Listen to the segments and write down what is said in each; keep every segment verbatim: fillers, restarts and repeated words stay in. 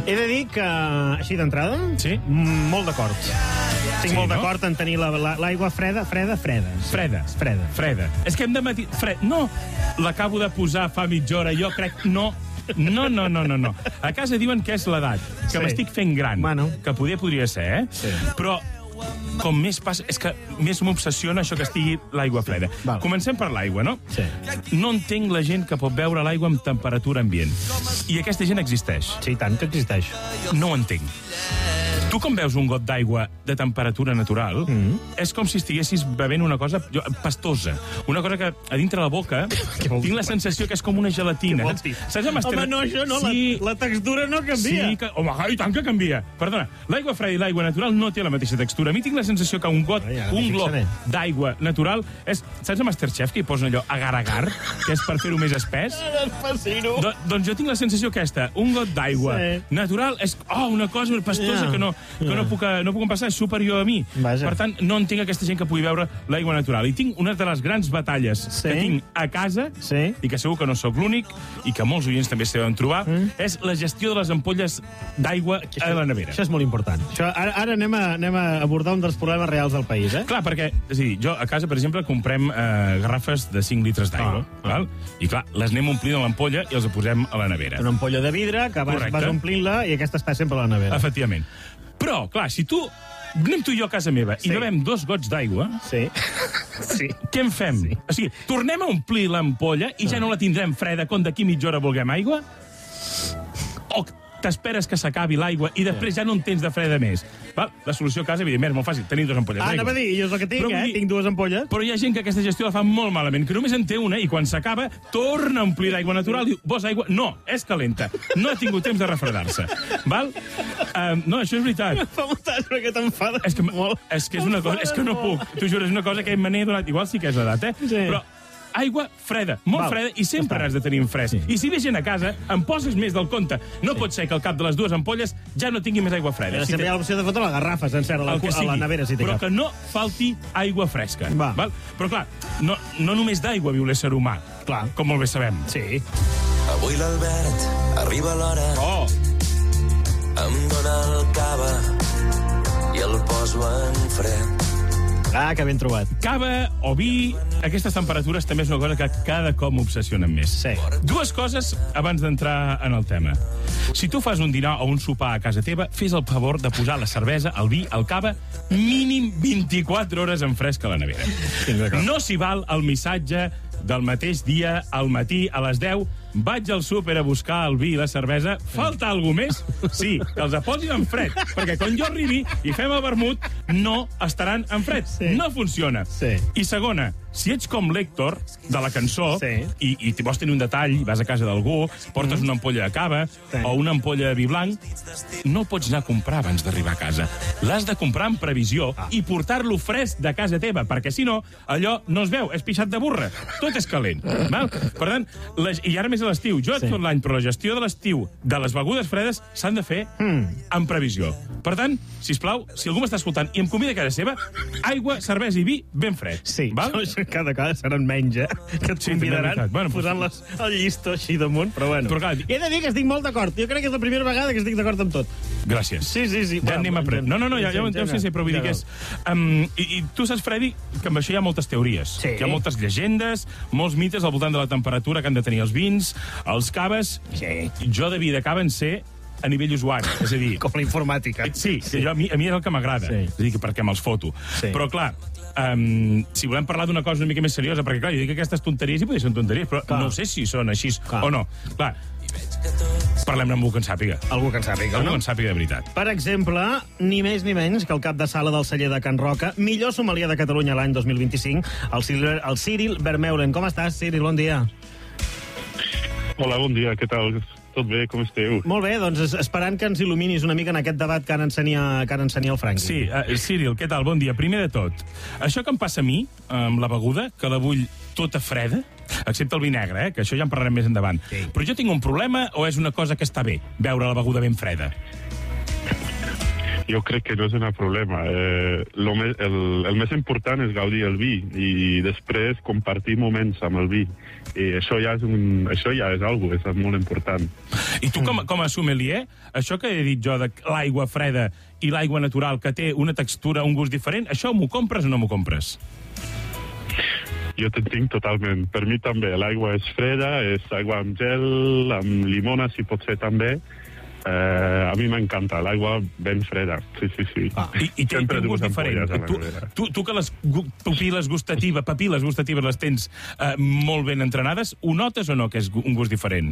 He de dir que, així d'entrada, sí? molt d'acord. Estic sí, molt no? d'acord en tenir l'aigua la, freda, freda, freda. Freda. Freda. Freda. És que hem de matir... Fred. No, l'acabo de posar fa mitja hora, jo crec... No, no, no, no, no. no. A casa diuen que és l'edat, que sí. m'estic fent gran. Bueno. Que poder podria ser, eh? Sí. Però... Com més passa... És que més m'obsessiona això que estigui l'aigua freda. Val. Comencem per l'aigua, no? Sí. No entenc la gent que pot beure l'aigua amb temperatura ambient. I aquesta gent existeix. Sí, tant que existeix. No ho entenc. Tu, com veus un got d'aigua de temperatura natural, mm. és com si estiguessis bevent una cosa jo, pastosa. Una cosa que a dintre la boca tinc la sensació que és com una gelatina. Saps amb home, no, això no, sí. la, la textura no canvia. Sí, que, home, i tant que canvia. Perdona, l'aigua freda i l'aigua natural no té la mateixa textura. A mi tinc la sensació que un got, Ai, un glob d'aigua natural és... Saps a Masterchef que hi posen allò agar-agar, que és per fer-ho més espès? Do, doncs jo tinc la sensació aquesta. Un got d'aigua sí. natural és oh, una cosa pastosa yeah. que no que no puc, no puc passar, és superior a mi. Vaja. Per tant, no entenc aquesta gent que pugui veure l'aigua natural. I tinc una de les grans batalles sí. que tinc a casa, sí. i que segur que no sóc l'únic, i que molts oients també s'hi deuen trobar, mm. és la gestió de les ampolles d'aigua a la nevera. Això és molt important. Això, ara ara anem, a, anem a abordar un dels problemes reals del país, eh? Clar, perquè és dir, jo a casa, per exemple, comprem eh, garrafes de cinc litres d'aigua, ah, ah. i clar, les anem omplint a l'ampolla i els posem a la nevera. Una ampolla de vidre que vas, vas omplint-la i aquesta està sempre a la nevera. Efectivament. Però, clar, si tu... Anem tu i jo a casa meva sí. i bevem dos gots d'aigua, sí. sí. què en fem? Sí. O sigui, tornem a omplir l'ampolla i ja no la tindrem freda quan d'aquí mitja hora vulguem aigua? O t'esperes que s'acabi l'aigua i després ja no en tens de freda més? Val? La solució a casa, evidentment, és molt fàcil. Tenim dues ampolles d'aigua. Ah, anava a dir, jo és el que tinc, però, eh? Tinc dues ampolles. Però hi ha gent que aquesta gestió la fa molt malament, que només en té una i quan s'acaba torna a omplir d'aigua natural i diu, vols aigua? No, és calenta. No ha tingut temps de refredar-se. Val? Uh, no, això és veritat. Fa molta perquè t'enfades és que, molt. És que és una cosa, és que no puc. T'ho juro, és una cosa que me n'he donat. Igual sí que és l'edat, eh? Sí. Però aigua freda, molt Val. freda, i sempre n'has de tenir en fresc. Sí. I si ve gent a casa, em poses més del compte. No sí. pot ser que al cap de les dues ampolles ja no tingui més aigua freda. Si també hi ha l'opció de fotre la garrafa sencera a la, a la nevera, si té però cap. que no falti aigua fresca. Va. Val? Però clar, no, no només d'aigua viu l'ésser humà, clar. com molt bé sabem. Sí. Avui l'Albert arriba l'hora. Oh! Em dóna el cava i el poso en fred. Ah, que ben trobat. Cava o vi, aquestes temperatures també és una cosa que cada cop m'obsessionen més. Sí. Dues coses abans d'entrar en el tema. Si tu fas un dinar o un sopar a casa teva, fes el favor de posar la cervesa, el vi, el cava, mínim vint-i-quatre hores en fresc a la nevera. Sí, no s'hi val el missatge del mateix dia, al matí, a les deu, vaig al súper a buscar el vi i la cervesa, falta alguna més? Sí, que els posin en fred, perquè quan jo arribi i fem el vermut, no estaran en fred. Sí. No funciona. Sí. I segona, si ets com l'Héctor, de la cançó, sí. i, i vols tenir un detall, vas a casa d'algú, portes mm. una ampolla de cava sí. o una ampolla de vi blanc, no el pots anar a comprar abans d'arribar a casa. L'has de comprar en previsió ah. i portar-lo fresc de casa teva, perquè si no, allò no es veu, és pixat de burra. Tot és calent. Val? Per tant, les, i ara més a l'estiu, jo sí. tot l'any, però la gestió de l'estiu de les begudes fredes s'han de fer mm. en previsió. Per tant, sisplau, si algú m'està escoltant i em convida a casa seva, aigua, cervesa i vi ben fred. Sí, val? Cada cosa seran menys, eh? Que et sí, convidaran bueno, posant les, el llistó així damunt, però bueno. Però, clar, he de dir que estic molt d'acord. Jo crec que és la primera vegada que estic d'acord amb tot. Gràcies. Sí, sí, sí. Ja anem a pre... No, no, no, ja, ja, ja ho sé, però vull dir que és... Um, i, I tu saps, Freddy, que amb això hi ha moltes teories. Sí. Hi ha moltes llegendes, molts mites al voltant de la temperatura que han de tenir els vins, els caves... Sí. Jo de vi de cava en sé a nivell usuari, és a dir... Com la informàtica. Sí, sí. Jo, a, mi, a mi és el que m'agrada, sí. És a dir, perquè me'ls foto. Sí. Però, clar, um, si volem parlar d'una cosa una mica més seriosa, perquè, clar, jo dic que aquestes tonteries hi podrien ser tonteries, però clar. no sé si són així clar. o no. Clar, parlem amb algú que en sàpiga. Algú que en sàpiga, algú no? que en sàpiga de veritat. Per exemple, ni més ni menys que el cap de sala del celler de Can Roca, millor sommelier de Catalunya l'any dos mil vint-i-cinc, el Cyril, el Cyril Vermeulen. Com estàs, Cyril? Bon dia. Hola, bon dia. Què tal? Tot bé, com esteu? Molt bé, doncs esperant que ens il·luminis una mica en aquest debat que ara ensenia, que ara ensenia el Franqui. Sí, uh, Cyril, què tal? Bon dia. Primer de tot, això que em passa a mi, amb la beguda, que la vull tota freda, excepte el vi negre, eh, que això ja en parlarem més endavant. Sí. Però jo tinc un problema o és una cosa que està bé, beure la beguda ben freda? Jo crec que no és un problema. Eh, lo me, el, el més important és gaudir el vi i després compartir moments amb el vi. I això ja és, un, això ja és algo, és molt important. I tu, com, com a sommelier, això que he dit jo de l'aigua freda i l'aigua natural, que té una textura, un gust diferent, això m'ho compres o no m'ho compres? Jo t'entenc totalment. Per mi també, l'aigua és freda, és aigua amb gel, amb llimona, si pot ser també. Eh, a mi m'encanta, l'aigua ben freda. Sí, sí, sí. Ah, I i té, té un gust diferent. Tu, tu, tu que les gu pupil·les gustatives, papil·les gustatives les tens eh, molt ben entrenades, ho notes o no, que és un gust diferent?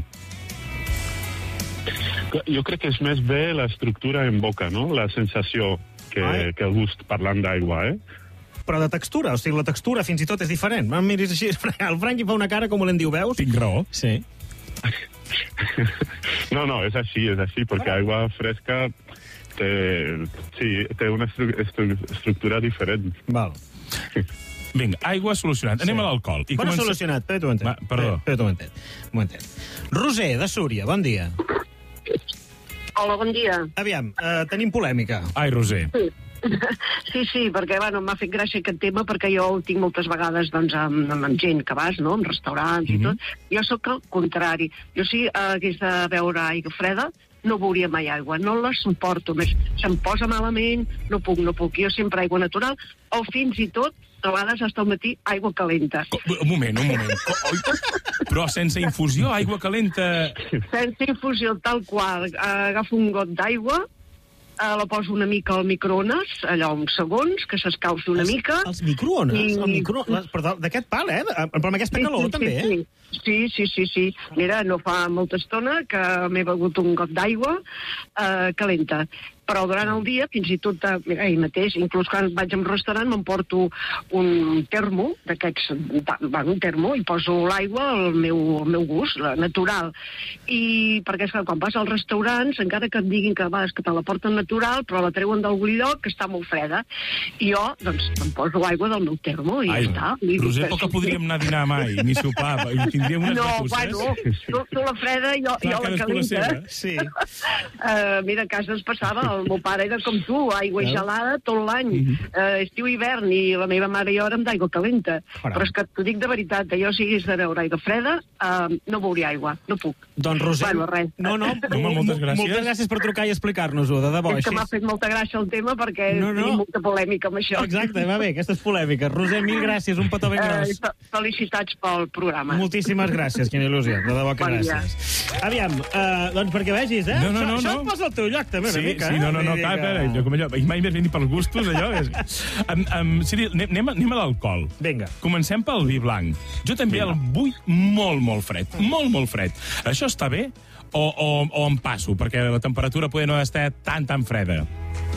Jo crec que és més bé l'estructura en boca, no? La sensació que, Ai. que el gust parlant d'aigua, eh? Però de textura, o sigui, la textura fins i tot és diferent. Em miris així, el Franqui fa una cara com volent dir, ho veus? Tinc raó. Sí. No, no, és així, és així, perquè aigua fresca té, sí, té una estru estru estructura diferent. Val. Vinga, aigua solucionat. Anem Sí. a l'alcohol. Bueno, comença... solucionat, espera, tu m'entens. Va, perdó. Espera, tu m'entens. Un momentet. Roser, de Súria, bon dia. Hola, bon dia. Aviam, eh, tenim polèmica. Ai, Roser. Sí. Sí, sí, perquè bueno, m'ha fet gràcia aquest tema perquè jo ho tinc moltes vegades doncs, amb, amb gent que vas, no?, en restaurants mm -hmm. i tot. Jo sóc el contrari. Jo si hagués de beure aigua freda, no beuria mai aigua, no la suporto més. Se'm posa malament, no puc, no puc. Jo sempre aigua natural, o fins i tot, a vegades fins al matí, aigua calenta. Un moment, un moment. Oi, però sense infusió, aigua calenta... Sense infusió, tal qual. Agafo un got d'aigua, Uh, la poso una mica al microones, allò uns segons, que s'escauci una els, mica. Els microones? I... El micro... Però d'aquest pal, eh? Però amb aquesta sí, calor, sí, també, sí, eh? Sí, sí, sí, sí. Mira, no fa molta estona que m'he begut un got d'aigua uh, calenta. Però durant el dia, fins i tot uh, mira, ahir mateix, inclús quan vaig a un restaurant, m'emporto un termo, d'aquests, bueno, un termo, i poso l'aigua al meu, al meu gust, la natural. I perquè, esclar, quan vas als restaurants, encara que et diguin que a vegades que te la porten natural, però la treuen d'algun lloc que està molt freda. I jo, doncs, em poso aigua del meu termo i Ai, ja està. I Roser, poc que podríem anar a dinar mai, ni sopar, i tindríem unes no, batusses. bueno, tu, tu la freda i jo, Clar, jo la cadascú la seva. calenta. Sí. Uh, mira, a casa ens passava, el meu pare era com tu, aigua Veus? gelada tot l'any, uh -huh. uh, estiu i hivern, i la meva mare i jo érem d'aigua calenta. Caram. Però és que t'ho dic de veritat, eh, jo si hagués de beure aigua freda, uh, no beuria aigua, no puc. Doncs, Roser... Bueno, res. No, no, Home, moltes gràcies. Moltes gràcies per trucar i explicar-nos-ho, de debò. És que així. m'ha fet molta gràcia el tema perquè No, no. tenim molta polèmica amb això. Exacte, va bé, aquestes polèmiques. Roser, mil gràcies, un petó ben gros. Uh, felicitats pel programa. Moltíssimes gràcies, quina il·lusió. De debò que Bon dia. gràcies. Aviam, uh, doncs perquè vegis, eh? No, no, això, no, això no. et posa al teu lloc, també, una Sí, mica, sí, eh? no, no, no, Vull dir clar, que- clar, jo com allò, i mai més ni pels gustos, allò és... Um, um, Cyril, anem, anem a, anem a l'alcohol. Vinga. Comencem pel vi blanc. Jo també el vull molt, molt fred, molt, molt fred. Això està bé o, o, o em passo? Perquè la temperatura poder no estar tan, tan freda.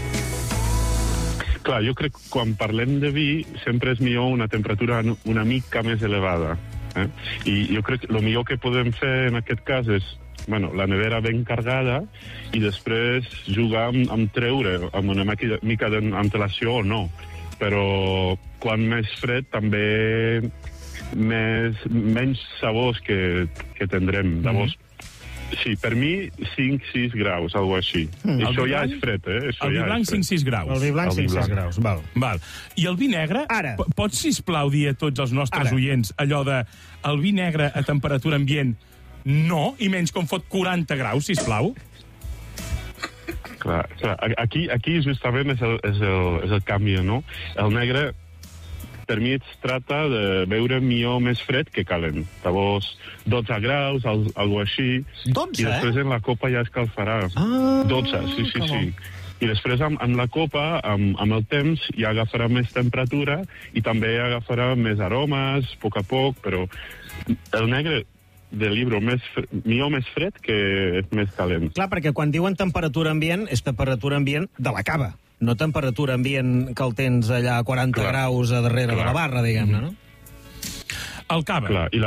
Clar, jo crec que quan parlem de vi sempre és millor una temperatura una mica més elevada. Eh? I jo crec que el millor que podem fer en aquest cas és bueno, la nevera ben carregada i després jugar amb, amb treure, amb una mica, mica d'antelació o no. Però quan més fred també més, menys sabors que, que tindrem. Llavors, sí, per mi cinc sis graus, algo així. Mm. Això El vi ja blanc? és fred, eh? Això El vi ja blanc és fred. cinc sis graus. El vi blanc, El vi cinc sis blanc. graus, val. Val. I el vi negre, Ara. p- pots, sisplau, dir a tots els nostres Ara. oients allò de el vi negre a temperatura ambient no, i menys com fot quaranta graus, sisplau? Clar, clar. Aquí, aquí justament és el, és, el, és el canvi, no? El negre, per mi es tracta de beure millor més fred que calent. Llavors, dotze graus, al, algo així. dotze, I després en la copa ja escalfarà. Ah, dotze, sí, sí, que bo. sí. I després amb, amb la copa, amb, amb el temps, ja agafarà més temperatura i també agafarà més aromes, a poc a poc, però el negre de libro més fre, millor més fred que més calent. Clar, perquè quan diuen temperatura ambient, és temperatura ambient de la cava, no temperatura ambient que el tens allà a quaranta Clar. graus a darrere Clar. de la barra, diguem-ne, no? El cava. Clar, i la